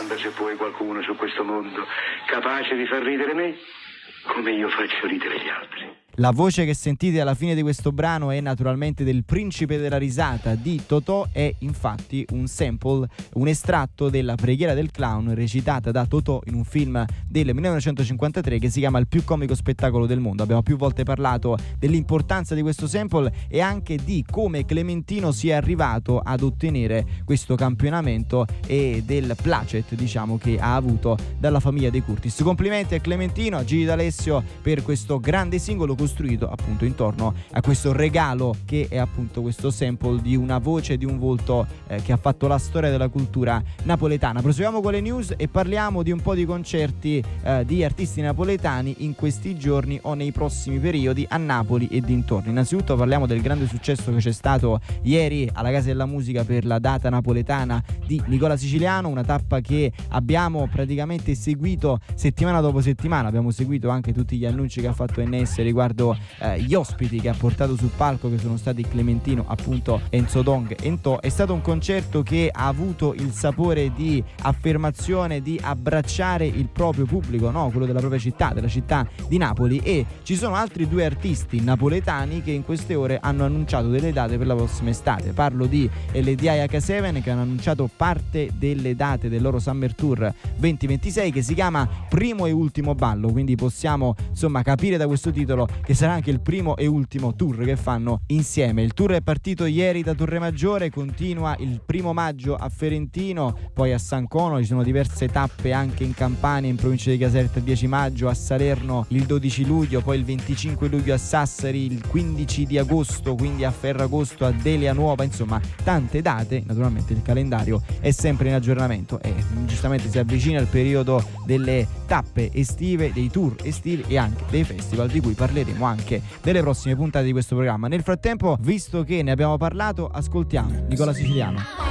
domanda se poi qualcuno su questo mondo capace di far ridere me come io faccio ridere gli altri. La voce che sentite alla fine di questo brano è naturalmente del Principe della risata di Totò, è infatti un sample, un estratto della Preghiera del clown recitata da Totò in un film del 1953 che si chiama Il più comico spettacolo del mondo. Abbiamo più volte parlato dell'importanza di questo sample e anche di come Clementino sia arrivato ad ottenere questo campionamento e del placet, diciamo, che ha avuto dalla famiglia dei Curtis. Complimenti a Clementino, a Gigi D'Alessio per questo grande singolo costruito appunto intorno a questo regalo che è appunto questo sample di una voce, di un volto che ha fatto la storia della cultura napoletana. Proseguiamo con le news e parliamo di un po' di concerti di artisti napoletani in questi giorni o nei prossimi periodi a Napoli e dintorni. Innanzitutto parliamo del grande successo che c'è stato ieri alla Casa della Musica per la data napoletana di Nicola Siciliano, una tappa che abbiamo praticamente seguito settimana dopo settimana. Abbiamo seguito anche tutti gli annunci che ha fatto NS riguardo gli ospiti che ha portato sul palco, che sono stati Clementino, appunto Enzo Dong e Ntò. È stato un concerto che ha avuto il sapore di affermazione, di abbracciare il proprio pubblico, no? Quello della propria città, della città di Napoli, e ci sono altri due artisti napoletani che in queste ore hanno annunciato delle date per la prossima estate. Parlo di LDI H7 che hanno annunciato parte delle date del loro Summer Tour 2026 che si chiama Primo e Ultimo Ballo, quindi possiamo insomma capire da questo titolo che sarà anche il primo e ultimo tour che fanno insieme. Il tour è partito ieri da Torre Maggiore, continua il 1° maggio a Ferentino, poi a San Cono, ci sono diverse tappe anche in Campania, in provincia di Caserta il 10 maggio, a Salerno il 12 luglio, poi il 25 luglio a Sassari, il 15 di agosto, quindi a Ferragosto, a Delia Nuova, insomma tante date. Naturalmente il calendario è sempre in aggiornamento e giustamente si avvicina il periodo delle tappe estive, dei tour estivi e anche dei festival di cui parleremo anche nelle prossime puntate di questo programma. Nel frattempo, visto che ne abbiamo parlato, ascoltiamo Nicola Siciliano.